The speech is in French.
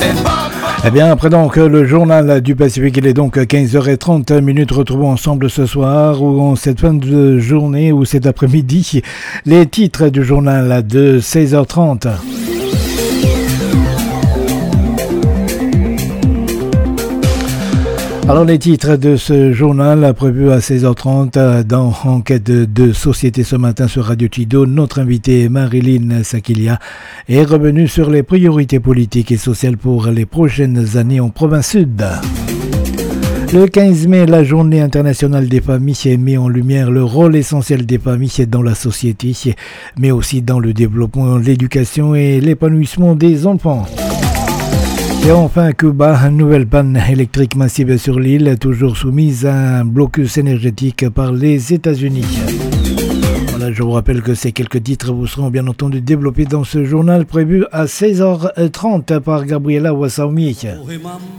Eh bien, après donc le journal du Pacifique, il est donc 15h30. Retrouvons ensemble ce soir ou en cette fin de journée ou cet après-midi les titres du journal de 16h30. Alors les titres de ce journal prévu à 16h30 dans Enquête de société ce matin sur Radio Chido. Notre invitée Marilyn Sakilia est revenue sur les priorités politiques et sociales pour les prochaines années en province sud. Le 15 mai, la journée internationale des familles met en lumière le rôle essentiel des familles dans la société, mais aussi dans le développement, l'éducation et l'épanouissement des enfants. Et enfin, Cuba, une nouvelle panne électrique massive sur l'île, toujours soumise à un blocus énergétique par les États-Unis. Voilà, je vous rappelle que ces quelques titres vous seront bien entendu développés dans ce journal prévu à 16h30 par Gabriela Wassaoumi.